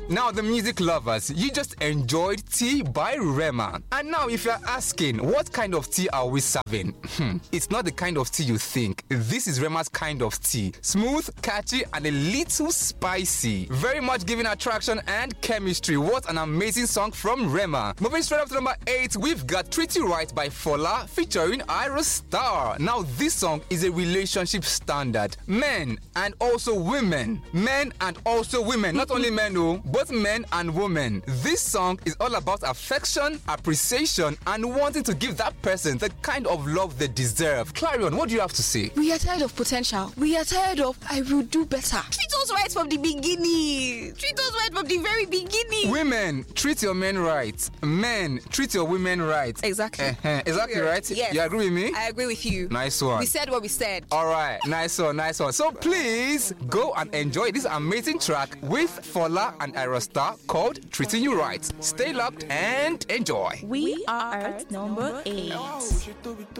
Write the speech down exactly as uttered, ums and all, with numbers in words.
Now, the music lovers, you just enjoyed Tea by Rema. And now, if you're asking, what kind of tea are we serving? Hmm, it's not the kind of tea you think. This is Rema's kind of tea. Smooth, catchy, and a little spicy. Very much giving attraction and chemistry. What an amazing song from Rema. Moving straight up to number eight, we've got Treat You Right by Fola featuring Ira Star. Now, this song is a relationship standard. Men and also women. Men and also women. Not only men, no, both men and women. This song is all about affection, appreciation, and wanting to give that person the kind of love they deserve. Clarion, what do you have to say? We are tired of potential. We are tired of I will do better. Treat us right from the beginning. Treat us right from the very beginning. Women, treat your men right. Men, treat your women right. Exactly. Uh-huh. Exactly right? Yes. You agree with me? I agree with you. Nice one. We said what we said. All right. Nice one. Nice one. So please go and enjoy this amazing track with Fola and Ira Star called Treating You Right. Stay locked and enjoy. We are at number eight.